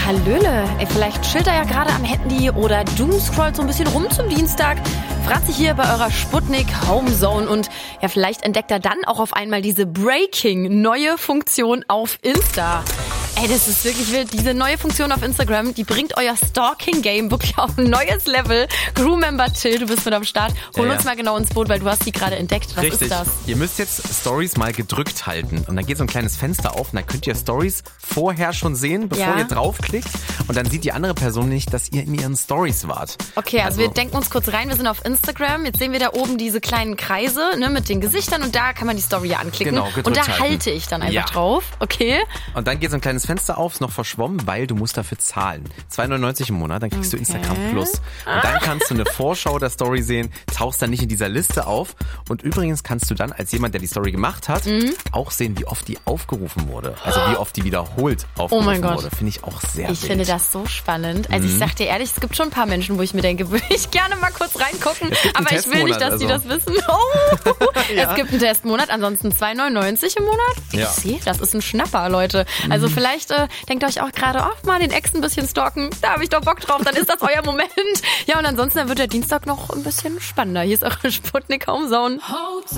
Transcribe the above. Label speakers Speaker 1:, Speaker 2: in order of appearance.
Speaker 1: Hallöle. Ey, vielleicht chillt er ja gerade am Handy oder doomscrollt so ein bisschen rum zum Dienstag. Fragt sich hier bei eurer Sputnik Homezone und ja, vielleicht entdeckt er dann auch auf einmal diese Breaking neue Funktion auf Insta. Ey, das ist wirklich wild. Diese neue Funktion auf Instagram, die bringt euer Stalking-Game wirklich auf ein neues Level. Crewmember Till, du bist mit am Start. Hol uns mal genau ins Boot, weil du hast die gerade entdeckt. Was ist das?
Speaker 2: Ihr müsst jetzt Stories mal gedrückt halten. Und dann geht so ein kleines Fenster auf und dann könnt ihr Stories vorher schon sehen, bevor ihr draufklickt. Und dann sieht die andere Person nicht, dass ihr in ihren Stories wart.
Speaker 1: Okay, also wir denken uns kurz rein. Wir sind auf Instagram. Jetzt sehen wir da oben diese kleinen Kreise, ne, mit den Gesichtern. Und da kann man die Story anklicken.
Speaker 2: Genau, gedrückt
Speaker 1: und da
Speaker 2: halten.
Speaker 1: halte ich dann einfach drauf. Okay.
Speaker 2: Und dann geht so ein kleines Fenster auf, ist noch verschwommen, weil du musst dafür zahlen. 2,99 im Monat, dann kriegst du Instagram Plus. Und dann kannst du eine Vorschau der Story sehen, tauchst dann nicht in dieser Liste auf. Und übrigens kannst du dann als jemand, der die Story gemacht hat, auch sehen, wie oft die aufgerufen wurde. Also wie oft die wiederholt aufgerufen wurde. Finde ich auch sehr
Speaker 1: Ich finde das so spannend. Also ich sag dir ehrlich, es gibt schon ein paar Menschen, wo ich mir denke, würde ich gerne mal kurz reingucken. Aber ich will nicht, dass die das wissen. Oh. Es gibt einen Testmonat, ansonsten 2,99 im Monat. Ich sehe, das ist ein Schnapper, Leute. Also vielleicht denkt euch auch gerade, mal den Ex ein bisschen stalken. Da habe ich doch Bock drauf, dann ist das euer Moment. Ja, und ansonsten dann wird der Dienstag noch ein bisschen spannender. Hier ist eure Sputnik Homezone.